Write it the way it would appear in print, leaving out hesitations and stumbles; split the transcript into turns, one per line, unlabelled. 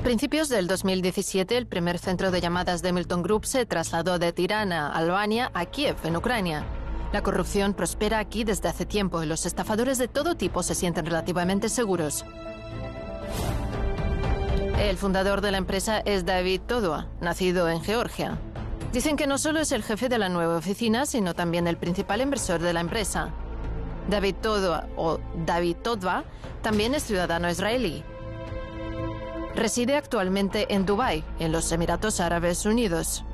principios del 2017, el primer centro de llamadas de Milton Group se trasladó de Tirana, Albania, a Kiev, en Ucrania. La corrupción prospera aquí desde hace tiempo y los estafadores de todo tipo se sienten relativamente seguros. El fundador de la empresa es David Todua, nacido en Georgia. Dicen que no solo es el jefe de la nueva oficina, sino también el principal inversor de la empresa. David Todua, o David Todua, también es ciudadano israelí. Reside actualmente en Dubái, en los Emiratos Árabes Unidos.